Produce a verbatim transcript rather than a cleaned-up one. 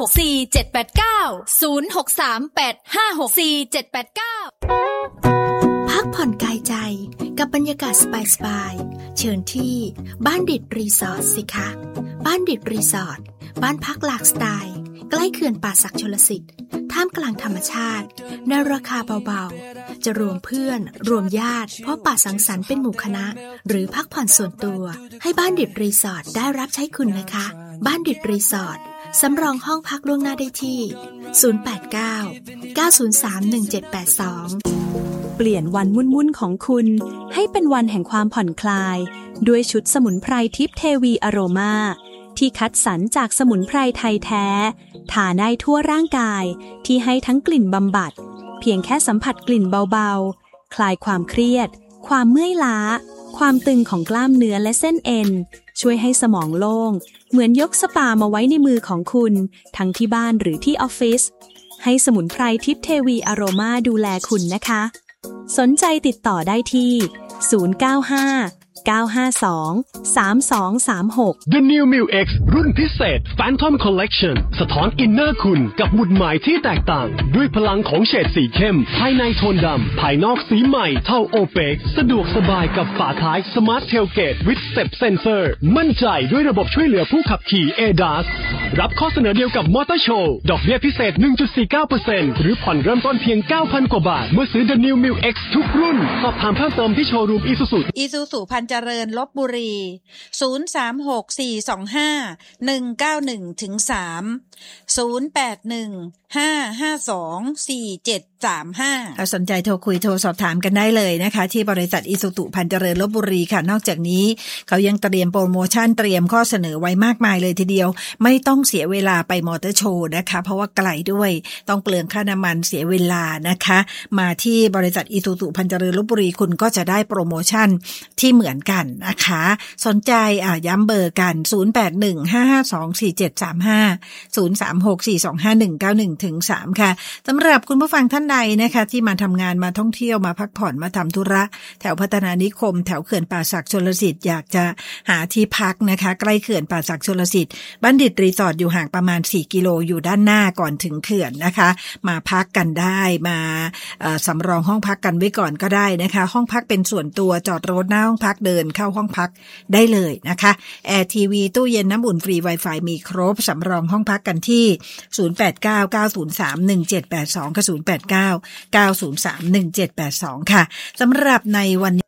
ก สี่ เจ็ด แปด เก้า ศูนย์ หก สาม แปด ห้า หก สี่ เจ็ด แปด เก้าพักผ่อนกายใจกับบรรยากาศสบายๆเชิญที่บ้านดิดรีสอร์ทสิคะบ้านดิดรีสอร์ทบ้านพักหลากสไตล์ใกล้เขื่อนป่าสักชลสิทธิ์ท่ามกลางธรรมชาติในราคาเบาๆจะรวมเพื่อนรวมญาติพบปะสังสรรค์เป็นหมู่คณะหรือพักผ่อนส่วนตัวให้บ้านดิดรีสอร์ทได้รับใช้คุณนะคะบ้านดิดรีสอร์ทสำรองห้องพักล่วงหน้าได้ที่ศูนย์ แปด เก้า เก้า ศูนย์ สาม หนึ่ง เจ็ด แปด สองเปลี่ยนวันวุ่นๆของคุณให้เป็นวันแห่งความผ่อนคลายด้วยชุดสมุนไพรทิพย์เทวีอโรมาที่คัดสรรจากสมุนไพรไทยแท้ทาได้ทั่วร่างกายที่ให้ทั้งกลิ่นบำบัดเพียงแค่สัมผัสกลิ่นเบาๆคลายความเครียดความเมื่อยล้าความตึงของกล้ามเนื้อและเส้นเอ็นช่วยให้สมองโล่งเหมือนยกสปามาไว้ในมือของคุณทั้งที่บ้านหรือที่ออฟฟิศให้สมุนไพรทิพย์เทวีอโรมาดูแลคุณนะคะสนใจติดต่อได้ที่ศูนย์ เก้า ห้า เก้า ห้า สอง สาม สอง สาม หก The New Miu X รุ่นพิเศษ Phantom Collection สะท้อนอินเนอร์คุณกับหมุดหมายที่แตกต่างด้วยพลังของเฉดสีเข้มภายในโทนดำภายนอกสีใหม่เท่าโอเปกสะดวกสบายกับฝาท้าย Smart Tailgate with Step Sensor มั่นใจด้วยระบบช่วยเหลือผู้ขับขี่ เอ ดี เอส รับข้อเสนอเดียวกับมอเตอร์โชว์ดอกเบี้ยพิเศษ หนึ่งจุดสี่เก้าเปอร์เซ็นต์ หรือผ่อนเริ่มต้นเพียง เก้าพัน กว่าบาทเมื่อซื้อ The New Miu X ทุกรุ่นสอบถามเพิ่มเติมที่โชว์รูม Isuzu Isuzu พันเจริญลพบุรี ศูนย์ สาม หก สี่ สอง ห้า หนึ่ง เก้า หนึ่ง ถึง สาม ศูนย์ แปด หนึ่ง ห้า ห้า สอง สี่ เจ็ด สาม ห้าถ้าสนใจโทรคุยโทรสอบถามกันได้เลยนะคะที่บริษัท Isuzu พันเจริญลพบุรีค่ะนอกจากนี้เขายังเตรียมโปรโมชั่นเตรียมข้อเสนอไว้มากมายเลยทีเดียวไม่ต้องเสียเวลาไปมอเตอร์โชว์นะคะเพราะว่าไกลด้วยต้องเปลืองค่าน้ำมันเสียเวลานะคะมาที่บริษัท Isuzu พันเจริญลพบุรีคุณก็จะได้โปรโมชั่นที่เหมือนกันนะคะสนใจอ่ะย้ำเบอร์กันศูนย์ แปด หนึ่ง ห้า ห้า สอง สี่ เจ็ด สาม ห้า ศูนย์ สาม หก สี่ สอง ห้า หนึ่ง เก้า หนึ่ง ถึง สามค่ะสำหรับคุณผู้ฟังท่านใดนะคะที่มาทำงานมาท่องเที่ยวมาพักผ่อนมาทำธุระแถวพัฒนานิคมแถวเขื่อนป่าสักชลสิทธิ์อยากจะหาที่พักนะคะใกล้เขื่อนป่าสักชลสิทธิ์บัณฑิตรีสอร์ทอยู่ห่างประมาณสี่กิโลอยู่ด้านหน้าก่อนถึงเขื่อนนะคะมาพักกันได้มาสำรองห้องพักกันไว้ก่อนก็ได้นะคะห้องพักเป็นส่วนตัวจอดรถหน้าห้องพักเดินเข้าห้องพักได้เลยนะคะแอร์ทีวีตู้เย็นน้ำอุ่นฟรี Wi-Fi มีครบสำรองห้องพักกันที่ศูนย์ แปด เก้า เก้า ศูนย์ สาม หนึ่ง เจ็ด แปด สองกับศูนย์ แปด เก้า เก้า ศูนย์ สาม หนึ่ง เจ็ด แปด สองค่ะสำหรับในวัน